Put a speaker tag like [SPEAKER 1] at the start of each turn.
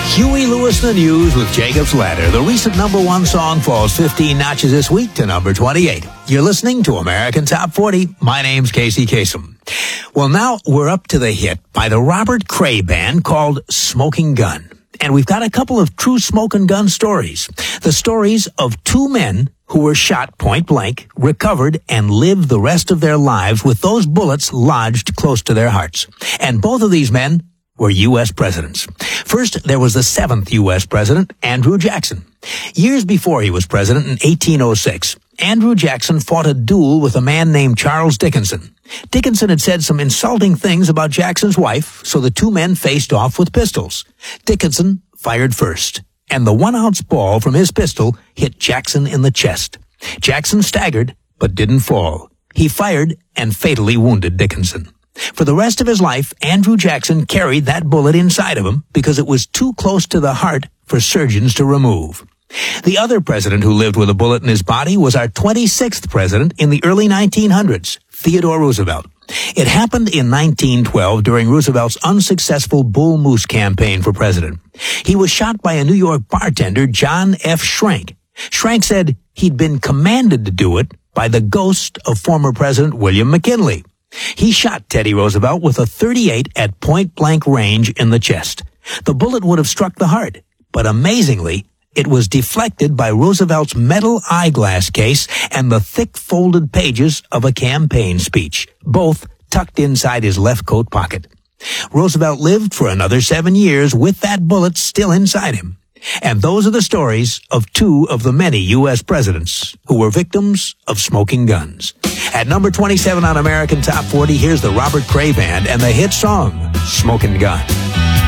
[SPEAKER 1] Huey Lewis in the News with Jacob's Ladder. The recent number one song falls 15 notches this week to number 28. You're listening to American Top 40. My name's Casey Kasem. Well, now we're up to the hit by the Robert Cray Band called Smoking Gun. And we've got a couple of true smoking gun stories. The stories of two men who were shot point blank, recovered, and lived the rest of their lives with those bullets lodged close to their hearts. And both of these men were U.S. presidents. First, there was the seventh U.S. president, Andrew Jackson. Years before he was president in 1806, Andrew Jackson fought a duel with a man named Charles Dickinson. Dickinson had said some insulting things about Jackson's wife, so the two men faced off with pistols. Dickinson fired first, and the 1-ounce ball from his pistol hit Jackson in the chest. Jackson staggered, but didn't fall. He fired and fatally wounded Dickinson. For the rest of his life, Andrew Jackson carried that bullet inside of him because it was too close to the heart for surgeons to remove. The other president who lived with a bullet in his body was our 26th president in the early 1900s, Theodore Roosevelt. It happened in 1912 during Roosevelt's unsuccessful Bull Moose campaign for president. He was shot by a New York bartender, John F. Schrank. Schrank said he'd been commanded to do it by the ghost of former President William McKinley. He shot Teddy Roosevelt with a .38 at point-blank range in the chest. The bullet would have struck the heart, but amazingly, it was deflected by Roosevelt's metal eyeglass case and the thick folded pages of a campaign speech, both tucked inside his left coat pocket. Roosevelt lived for another 7 years with that bullet still inside him. And those are the stories of two of the many U.S. presidents who were victims of smoking guns. At number 27 on American Top 40, here's the Robert Cray Band and the hit song, Smoking Gun.